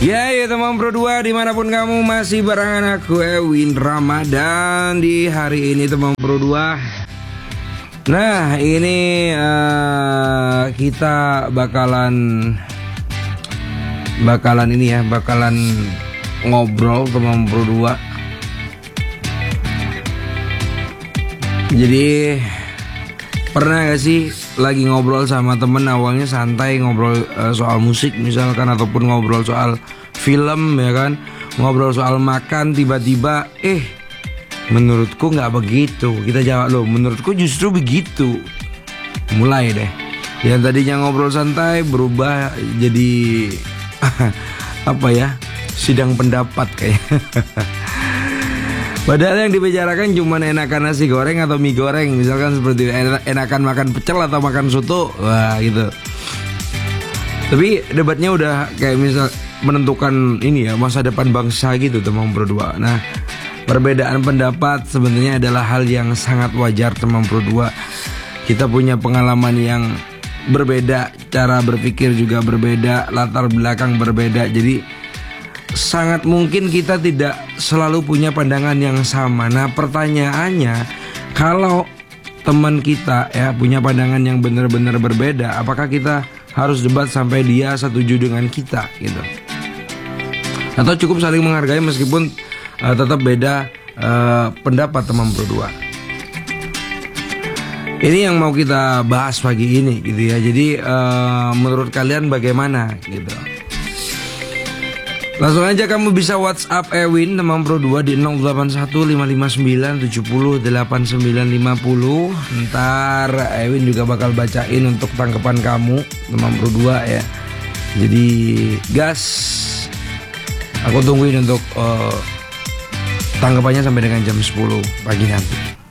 Ya teman Pro 2 dimanapun kamu masih barengan aku Ewin Ramadan di hari ini teman Pro 2. Nah ini kita bakalan ngobrol teman Pro 2. Jadi pernah gak sih lagi ngobrol sama temen, awalnya santai ngobrol soal musik misalkan, ataupun ngobrol soal film ya kan, ngobrol soal makan, tiba-tiba menurutku nggak begitu. Kita jawab, loh menurutku justru begitu. Mulai deh yang tadinya ngobrol santai berubah jadi apa ya, sidang pendapat kayak. Padahal yang dibicarakan cuma enakan nasi goreng atau mie goreng, misalkan seperti enakan makan pecel atau makan soto, wah gitu. Tapi debatnya udah kayak misal menentukan ini ya, masa depan bangsa gitu teman Pro 2. Nah, perbedaan pendapat sebenarnya adalah hal yang sangat wajar teman Pro 2. Kita punya pengalaman yang berbeda, cara berpikir juga berbeda, latar belakang berbeda. Jadi sangat mungkin kita tidak selalu punya pandangan yang sama. Nah pertanyaannya, kalau teman kita ya punya pandangan yang benar-benar berbeda, apakah kita harus debat sampai dia setuju dengan kita gitu? Atau cukup saling menghargai meskipun tetap beda pendapat teman Pro 2? Ini yang mau kita bahas pagi ini gitu ya. Jadi menurut kalian bagaimana gitu? Langsung aja kamu bisa WhatsApp Ewin teman Pro 2 di 081559708950. Ntar Ewin juga bakal bacain untuk tanggapan kamu teman Pro 2 ya. Jadi gas, aku tungguin untuk tanggapannya sampai dengan jam 10 pagi nanti.